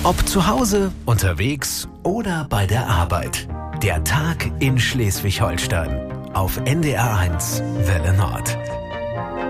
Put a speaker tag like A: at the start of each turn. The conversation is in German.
A: Ob zu Hause, unterwegs oder bei der Arbeit. Der Tag in Schleswig-Holstein. Auf NDR 1 Welle Nord.